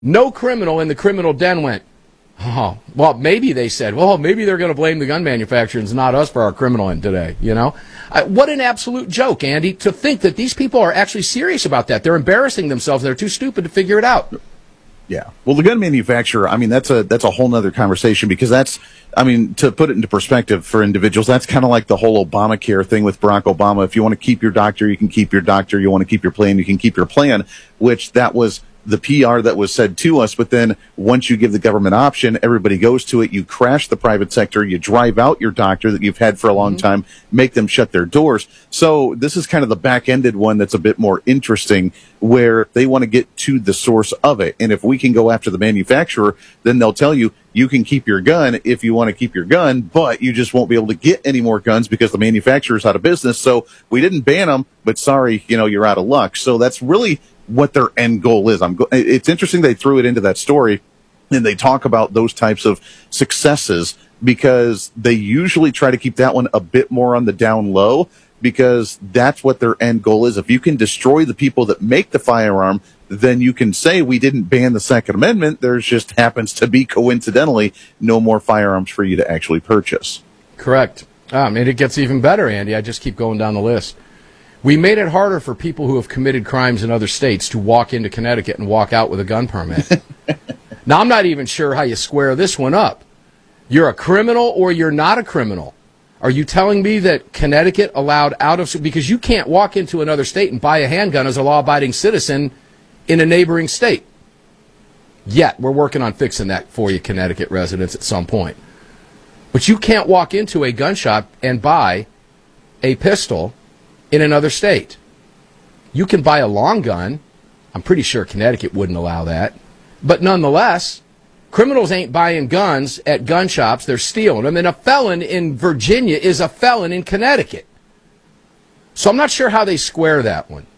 No criminal in the criminal den went, oh, well, maybe they said, well, maybe they're going to blame the gun manufacturers, not us, for our criminal end today, you know? What an absolute joke, Andy, to think that these people are actually serious about that. They're embarrassing themselves. They're too stupid to figure it out. Yeah. Well, the gun manufacturer, I mean, that's a whole nother conversation, because that's, I mean, to put it into perspective for individuals, that's kind of like the whole Obamacare thing with Barack Obama. If you want to keep your doctor, you can keep your doctor. You want to keep your plan, you can keep your plan, which that was the PR that was said to us. But then once you give the government option, everybody goes to it. You crash the private sector. You drive out your doctor that you've had for a long time, make them shut their doors. So this is kind of the back-ended one that's a bit more interesting, where they want to get to the source of it. And if we can go after the manufacturer, then they'll tell you, you can keep your gun if you want to keep your gun, but you just won't be able to get any more guns because the manufacturer's out of business. So we didn't ban them, but sorry, you know, you're out of luck. So that's really what their end goal is. It's interesting they threw it into that story, and they talk about those types of successes, because they usually try to keep that one a bit more on the down low, because that's what their end goal is. If you can destroy the people that make the firearm, then you can say we didn't ban the Second Amendment. There's just happens to be, coincidentally, no more firearms for you to actually purchase. Correct. And it gets even better, Andy. I just keep going down the list. We made it harder for people who have committed crimes in other states to walk into Connecticut and walk out with a gun permit. Now, I'm not even sure how you square this one up. You're a criminal or you're not a criminal. Are you telling me that Connecticut allowed because you can't walk into another state and buy a handgun as a law-abiding citizen in a neighboring state? Yet, we're working on fixing that for you, Connecticut residents, at some point. But you can't walk into a gun shop and buy a pistol in another state. You can buy a long gun. I'm pretty sure Connecticut wouldn't allow that. But nonetheless, criminals ain't buying guns at gun shops. They're stealing them. And a felon in Virginia is a felon in Connecticut. So I'm not sure how they square that one.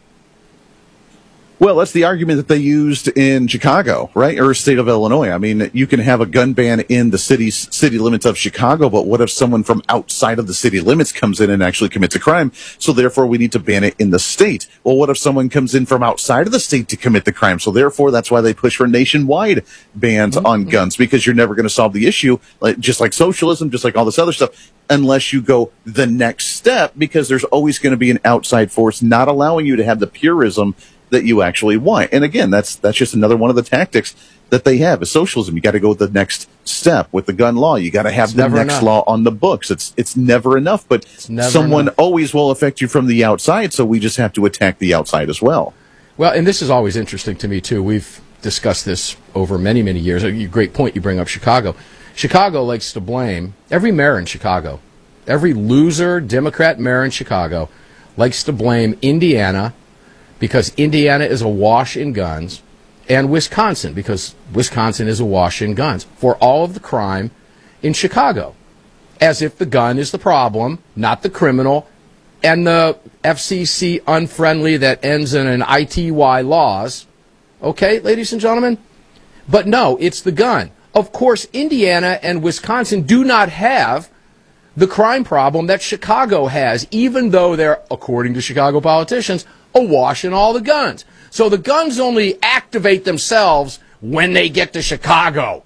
Well, that's the argument that they used in Chicago, right? Or state of Illinois. I mean, you can have a gun ban in the city limits of Chicago, but what if someone from outside of the city limits comes in and actually commits a crime? So therefore, we need to ban it in the state. Well, what if someone comes in from outside of the state to commit the crime? So therefore, that's why they push for nationwide bans on guns, because you're never going to solve the issue, just like socialism, just like all this other stuff, unless you go the next step, because there's always going to be an outside force not allowing you to have the purism that you actually want. And again, that's just another one of the tactics that they have is socialism. You got to go the next step with the gun law. You got to have the next law on the books. It's never enough, but someone always will affect you from the outside, so we just have to attack the outside as well. Well, and this is always interesting to me, too. We've discussed this over many, many years. A great point you bring up, Chicago. Chicago likes to blame every mayor in Chicago. Every loser Democrat mayor in Chicago likes to blame Indiana, because Indiana is awash in guns, and Wisconsin, because Wisconsin is awash in guns, for all of the crime in Chicago, as if the gun is the problem, not the criminal, and the FCC unfriendly that ends in an ITY laws. Okay, ladies and gentlemen? But no, it's the gun. Of course, Indiana and Wisconsin do not have the crime problem that Chicago has, even though they're, according to Chicago politicians, awash in all the guns. So the guns only activate themselves when they get to Chicago.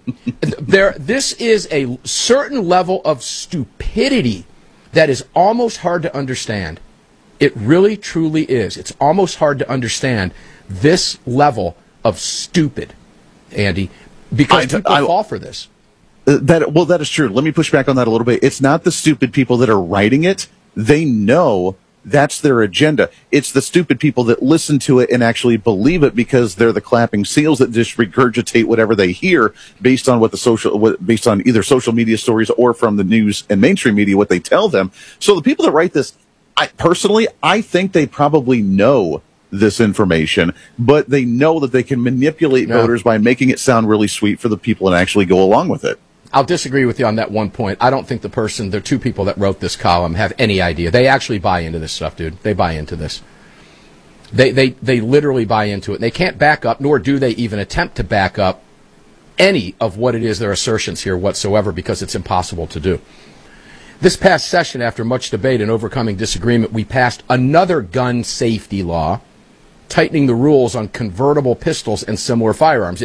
This is a certain level of stupidity that is almost hard to understand. It really, truly is. It's almost hard to understand this level of stupid, Andy, because people fall for this. That is true. Let me push back on that a little bit. It's not the stupid people that are writing it. They know that's their agenda. It's the stupid people that listen to it and actually believe it, because they're the clapping seals that just regurgitate whatever they hear based on based on either social media stories or from the news and mainstream media, what they tell them. So the people that write this, I think they probably know this information, but they know that they can manipulate voters by making it sound really sweet for the people and actually go along with it. I'll disagree with you on that one point. I don't think the two people that wrote this column have any idea. They actually buy into this stuff, dude. They buy into this. They literally buy into it. They can't back up, nor do they even attempt to back up any of what it is, their assertions here whatsoever, because it's impossible to do. This past session, after much debate and overcoming disagreement, we passed another gun safety law tightening the rules on convertible pistols and similar firearms.